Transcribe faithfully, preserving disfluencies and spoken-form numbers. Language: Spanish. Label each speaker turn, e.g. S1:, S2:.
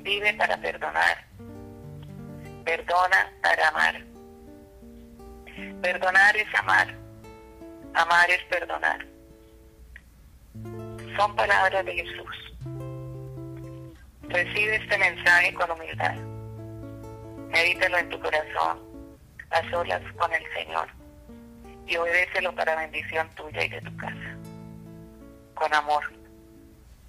S1: Vive para perdonar. Perdona para amar. Perdonar es amar. Amar es perdonar. Son palabras de Jesús. Recibe este mensaje con humildad. Medítalo en tu corazón, a solas con el Señor, y obedécelo para bendición tuya y de tu casa. Con amor.